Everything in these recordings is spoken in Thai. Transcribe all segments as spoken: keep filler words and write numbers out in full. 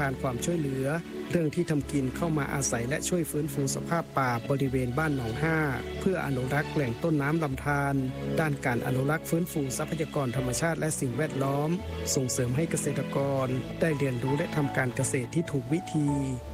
านความช่วยเหลือเรื่องที่ทำกินเข้ามาอาศัยและช่วยฟื้นฟูสภาพป่าบริเวณบ้านหนองห้าเพื่ออนุรักษ์แหล่งต้นน้ำลำธารด้านการอนุรักษ์ฟื้นฟูทรัพยากรธรรมชาติและสิ่งแวดล้อมส่งเสริมให้เกษตรกรได้เรียนรู้และทำการเกษตรที่ถูกวิธี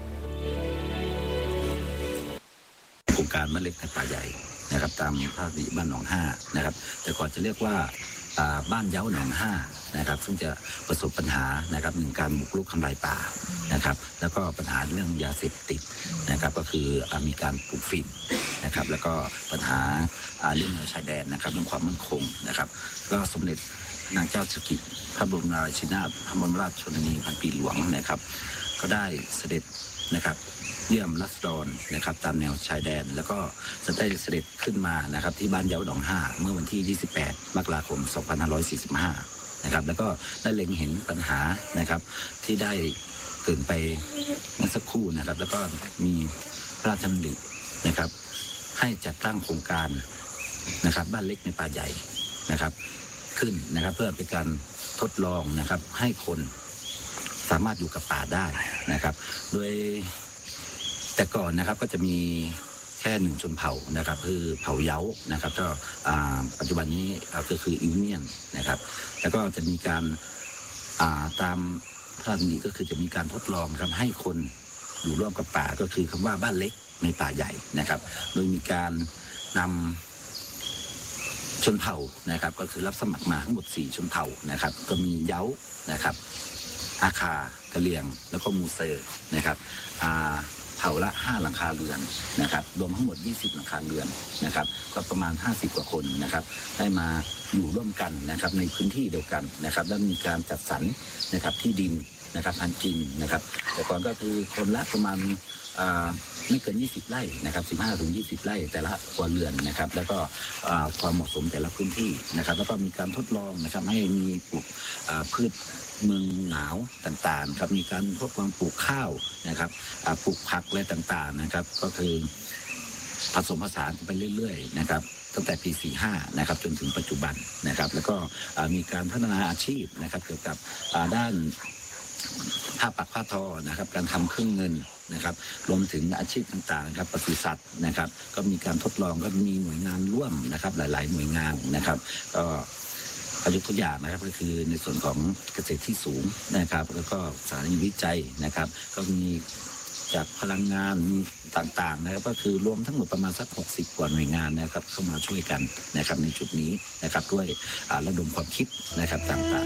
โครงการบ้านเล็กในป่าใหญ่นะครับตามพระราชบัญญัติบ้านหนองห้านะครับแต่ก่อนจะเรียกว่าบ้านเย้าหนองห้านะครับซึ่งจะประสบปัญหานะครับหนึ่งการบุกรุกทำลายป่านะครับแล้วก็ปัญหาเรื่องยาเสพติดนะครับก็คือมีการปลูกฝิ่นนะครับแล้วก็ปัญหาเรื่องชายแดนนะครับเรื่องความมั่นคงนะครับก็สมเด็จนางเจ้าสิริกิติ์พระบรมราชินีนาถพระบรมราชชนนีพันปีหลวงนะครับก็ได้เสด็จนะครับเยี่ยมราษฎรนะครับตามแนวชายแดนแล้วก็จะได้เสด็จขึ้นมานะครับที่บ้านเย้าหนองห้าเมื่อวันที่ยี่สิบแปดมกราคมสองพันห้าร้อยสี่สิบห้านะครับแล้วก็ได้เล็งเห็นปัญหานะครับที่ได้เกิดไปเมื่อสักครู่นะครับแล้วก็มีพระราชดำรินะครับให้จัดตั้งโครงการนะครับบ้านเล็กในป่าใหญ่นะครับขึ้นนะครับเพื่อเป็นการทดลองนะครับให้คนสามารถอยู่กับป่าได้นะครับโดยแต่ก่อนนะครับก็จะมีแค่หนึ่งชนเผ่านะครับคือเผ่าเย้านะครับก็ปัจจุบันนี้ก็คืออิวเนียนนะครับแล้วก็จะมีการตามพระราชบัญญัติก็คือจะมีการทดลองครับให้คนอยู่ร่วมกับป่าก็คือคำว่าบ้านเล็กในป่าใหญ่นะครับโดยมีการนำชนเผ่านะครับก็คือรับสมัครมาทั้งหมดสี่ชนเผ่านะครับก็มีเย้านะครับอาคากะเหรี่ยงแล้วก็มูเซอร์นะครับเผ่าละห้าหลังคาเรือนนะครับรวมทั้งหมดยี่สิบหลังคาเรือนนะครับก็ประมาณห้าสิบกว่าคนนะครับได้มาอยู่ร่วมกันนะครับในพื้นที่เดียวกันนะครับแล้วมีการจัดสรรนะครับที่ดินนะครับอันจริงนะครับแต่ก่อนก็คือคนละประมาณไม่เกินยี่สิบไร่นะครับสิบห้าถึงยี่สิบไร่แต่ละครัวเรือนนะครับแล้วก็ความเหมาะสมแต่ละพื้นที่นะครับแล้วก็มีการทดลองนะครับให้มีปลูกพืชเมืองหนาวต่างๆครับมีการทดลองปลูกข้าวนะครับปลูกผักอะไรต่างๆนะครับก็คือผสมผสานไปเรื่อยๆนะครับตั้งแต่ปีสี่สิบห้านะครับจนถึงปัจจุบันนะครับแล้วก็มีการพัฒนาอาชีพนะครับเกี่ยวกับด้านผ้าปักผ้าทอนะครับการทำเครื่องเงินนะครับรวมถึงอาชีพต่างๆครับปศุสัตว์นะครับก็มีการทดลองก็มีหน่วยงานร่วมนะครับหลายๆหน่วยงานนะครับก็ประยุกต์ตัวอย่างนะครับก็คือในส่วนของเกษตรที่สูงนะครับแล้วก็สถานีวิจัยนะครับก็มีจากพลังงานมีต่างๆนะครับก็คือรวมทั้งหมดประมาณสักหกสิบกว่าหน่วยงานนะครับเข้ามาช่วยกันนะครับในจุดนี้นะครับด้วยระดมความคิดนะครับต่าง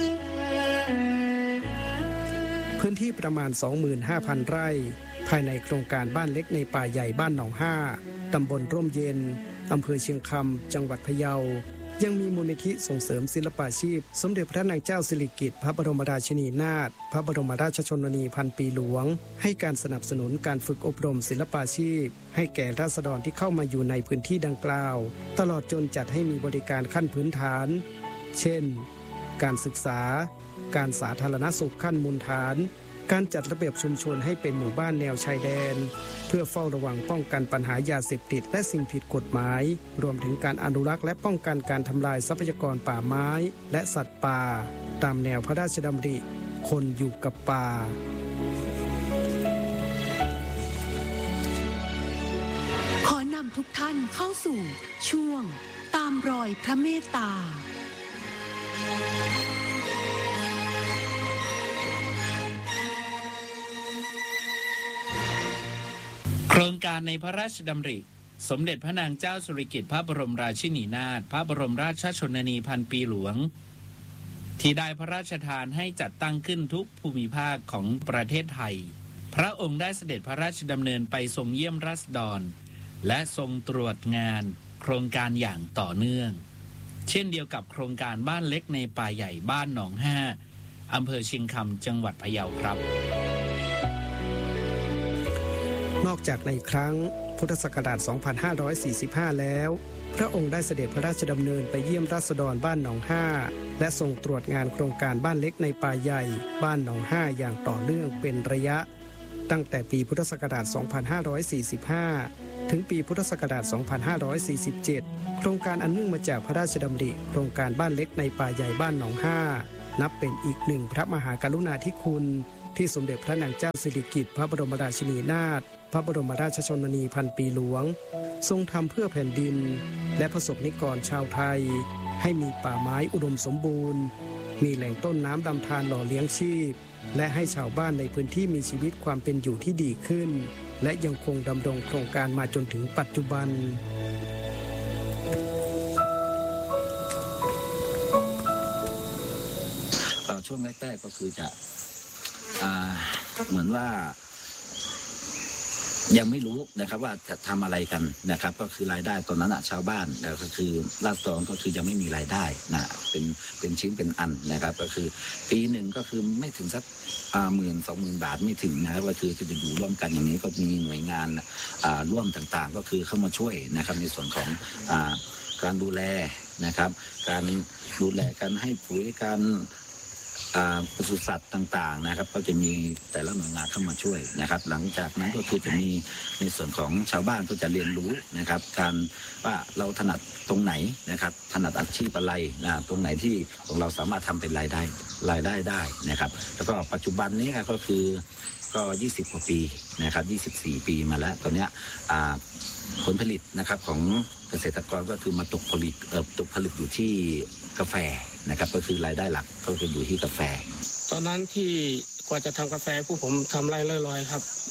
ๆพื้นที่ประมาณ สองหมื่นห้าพัน ไร่ภายในโครงการบ้านเล็กในป่าใหญ่บ้านหนองห้าตำบลร่มเย็นอำเภอเชียงคำจังหวัดพะเยายังมีมูลนิธิส่งเสริมศิลปาชีพสมเด็จพระนางเจ้าสิริกิติ์พระบรมราชินีนาถพระบรมราชชนนีพันปีหลวงให้การสนับสนุนการฝึกอบรมศิลปาชีพให้แก่ราษฎรที่เข้ามาอยู่ในพื้นที่ดังกล่าวตลอดจนจัดให้มีบริการขั้นพื้นฐานเช่นการศึกษาการสาธารณสุขขั้นมูลฐานการจัดระเบียบชุมชนให้เป็นหมู่บ้านแนวชายแดนเพื่อเฝ้าระวังป้องกันปัญหายาเสพติดและสิ่งผิดกฎหมายรวมถึงการอนุรักษ์และป้องกันการทำลายทรัพยากรป่าไม้และสัตว์ป่าตามแนวพระราชดำริคนอยู่กับป่าขอนำทุกท่านเข้าสู่ช่วงตามรอยพระเมตตาโครงการในพระราชดำริสมเด็จพระนางเจ้าสิริกิติ์พระบรมราชินีนาถพระบรมราชชนนีพันปีหลวงที่ได้พระราชทานให้จัดตั้งขึ้นทุกภูมิภาคของประเทศไทยพระองค์ได้เสด็จพระราชดำเนินไปทรงเยี่ยมราษฎรและทรงตรวจงานโครงการอย่างต่อเนื่องเช่นเดียวกับโครงการบ้านเล็กในป่าใหญ่บ้านหนองห้าอำเภอเชียงคำจังหวัดพะเยาครับนอกจากในครั้งพุทธศักราช สองพันห้าร้อยสี่สิบห้า แล้วพระองค์ได้เสด็จพระราชดำเนินไปเยี่ยมราษฎรบ้านหนองห้าและทรงตรวจงานโครงการบ้านเล็กในป่าใหญ่บ้านหนองห้าอย่างต่อเนื่องเป็นระยะตั้งแต่ปีพุทธศักราช สองพันห้าร้อยสี่สิบห้า ถึงปีพุทธศักราช สองพันห้าร้อยสี่สิบเจ็ด โครงการอันเนื่องมาจากพระราชดำริโครงการบ้านเล็กในป่าใหญ่บ้านหนองห้านับเป็นอีกหนึ่งพระมหากรุณาธิคุณที่สมเด็จพระนางเจ้าสิริกิติ์พระบรมราชินีนาถพระบรมราชชนนีพันปีหลวงทรงทำเพื่อแผ่นดินและประสบนิกรชาวไทยให้มีป่าไม้อุดมสมบูรณ์มีแหล่งต้นน้ำลำธารหล่อเลี้ยงชีพและให้ชาวบ้านในพื้นที่มีชีวิตความเป็นอยู่ที่ดีขึ้นและยังคงดำรงโครงการมาจนถึงปัจจุบันช่วงแรกๆก็คือจะเหมือนว่ายังไม่รู้นะครับว่าจะทำอะไรกันนะครับก็คือรายได้ตอนนั้นชาวบ้านก็คือราษฎรก็คือยังไม่มีรายได้นะเป็นเป็นชิ้นเป็นอันนะครับก็คือปีหนึ่งก็คือไม่ถึงสักหมื่นสองหมื่นบาทไม่ถึงนะครับก็คือจะอยู่ร่วมกันอย่างนี้ก็มีหน่วยงานร่วมต่างๆก็คือเข้ามาช่วยนะครับในส่วนของการดูแลนะครับการดูแลการให้ปุ๋ยการปศุสัตว์ต่างๆนะครับก็จะมีแต่ละหน่วยงานเข้ามาช่วยนะครับหลังจากนั้นก็คือจะมีในส่วนของชาวบ้านก็จะเรียนรู้นะครับการว่าเราถนัดตรงไหนนะครับถนัดอาชีพอะไรนะตรงไหนที่ของเราสามารถทำเป็นรายได้รายได้ได้นะครับแล้วก็ปัจจุบันนี้ก็คือก็ยี่สิบกว่าปีนะครับยี่สิบสี่ปีมาแล้วตอนนี้ผลผลิตนะครับของเกษตรกรก็คือมาตกผลิตเอ่อตกผลิตอยู่ที่กาแฟนะครับก็คือรายได้หลักก็คืออยู่ที่กาแฟตอนนั้นที่กว่าจะทำกาแฟผู้ผมทำไร่ลอยๆครับ